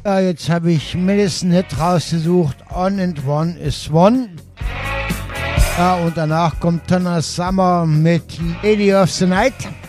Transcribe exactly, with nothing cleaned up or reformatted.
Ja, jetzt habe ich Medicine Head rausgesucht. On and One is One. Ja, und danach kommt Donna Summer mit Lady of the Night.